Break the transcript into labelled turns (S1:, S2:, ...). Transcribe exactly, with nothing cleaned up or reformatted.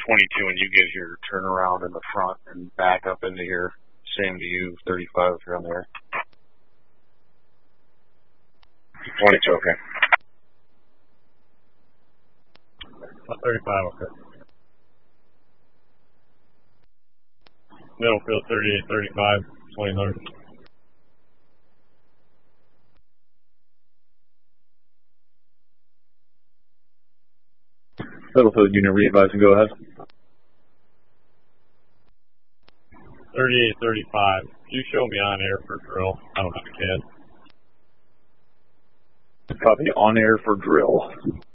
S1: twenty-two, and you get your turnaround in the front and back up into here. Same to you, thirty-five if you're on there. twenty-two, okay.
S2: thirty-five, okay. Middle field, thirty-eight, thirty-five, twenty hundred.
S3: Middle field unit, re-advise and go ahead.
S2: thirty-eight, thirty-five. You show me on air for drill. I don't have a C A D.
S3: Copy, on air for drill.